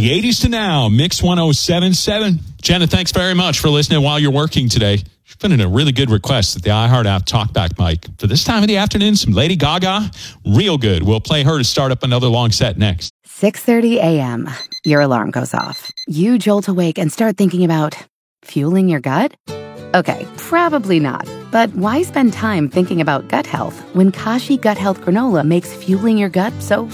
the 80s to now, Mix 107.7. Jenna, thanks very much for listening while you're working today. You've put in a really good request at the iHeart app talkback mic. For this time of the afternoon, some Lady Gaga, real good. We'll play her to start up another long set next. 6:30 a.m. Your alarm goes off. You jolt awake and start thinking about fueling your gut? Okay, probably not. But why spend time thinking about gut health when Kashi Gut Health Granola makes fueling your gut so